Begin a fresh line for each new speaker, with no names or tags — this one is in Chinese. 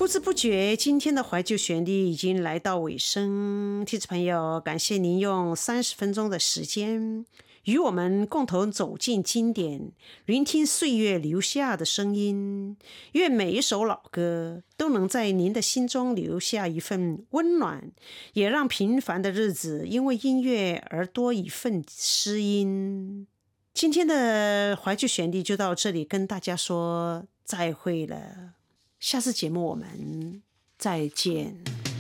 不知不觉，今天的怀旧旋律已经来到尾声。听众朋友，感谢您用30分钟的时间与我们共同走进经典，聆听岁月留下的声音。愿每一首老歌都能在您的心中留下一份温暖，也让平凡的日子因为音乐而多一份诗音。今天的怀旧旋律就到这里，跟大家说再会了。下次节目我们再见。